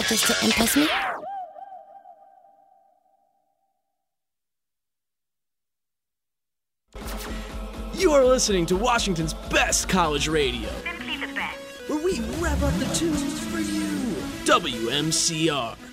just to impress me? You are listening to Washington's best college radio. Simply the best. Where we rev up the tunes for you. WMCR.